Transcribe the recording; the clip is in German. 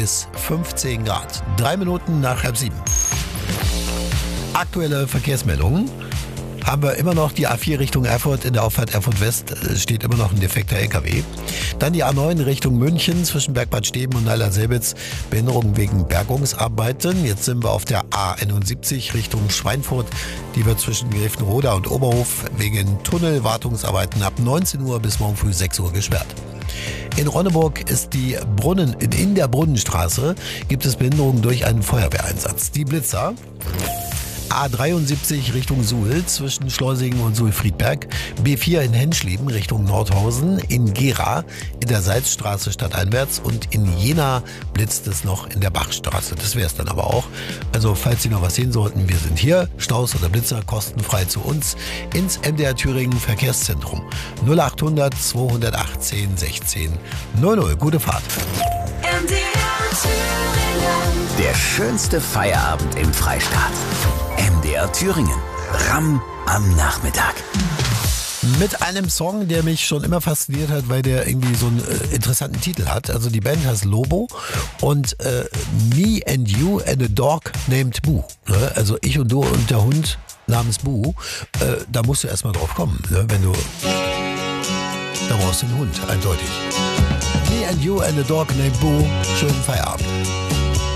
bis 15 Grad. 3 Minuten nach 6:30. Aktuelle Verkehrsmeldungen. Haben wir immer noch die A4 Richtung Erfurt. In der Auffahrt Erfurt West steht immer noch ein defekter LKW. Dann die A9 Richtung München zwischen Bergbad Steben und Neuland-Selbitz. Behinderung wegen Bergungsarbeiten. Jetzt sind wir auf der A71 Richtung Schweinfurt. Die wird zwischen Grevenroda und Oberhof wegen Tunnelwartungsarbeiten ab 19 Uhr bis morgen früh 6 Uhr gesperrt. In Ronneburg ist in der Brunnenstraße gibt es Behinderungen durch einen Feuerwehreinsatz. Die Blitzer. A73 Richtung Suhl zwischen Schleusingen und Suhl-Friedberg, B4 in Henschlieben Richtung Nordhausen, in Gera in der Salzstraße stadteinwärts und in Jena blitzt es noch in der Bachstraße. Das wäre es dann aber auch. Also falls Sie noch was sehen sollten, wir sind hier, Staus oder Blitzer kostenfrei zu uns ins MDR Thüringen Verkehrszentrum 0800 218 16 00. Gute Fahrt. MDR Thüringen. Der schönste Feierabend im Freistaat. MDR Thüringen. Ram am Nachmittag. Mit einem Song, der mich schon immer fasziniert hat, weil der irgendwie so einen interessanten Titel hat. Also die Band heißt Lobo und Me and You and a Dog Named Boo. Ne? Also ich und du und der Hund namens Boo. Da musst du erstmal drauf kommen, ne? Da brauchst du einen Hund, eindeutig. Me and You and a Dog Named Boo. Schönen Feierabend.